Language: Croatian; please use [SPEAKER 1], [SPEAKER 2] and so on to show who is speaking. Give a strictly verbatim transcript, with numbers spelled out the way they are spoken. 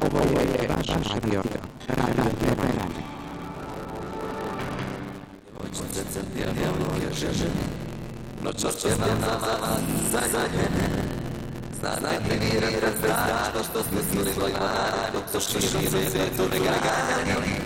[SPEAKER 1] Ovo je vaš radio, radio Terane.
[SPEAKER 2] Noćas će nam nama zadnje. Znate mi razdražno što smo mislili, dok to širimo svijetu ne ganjali.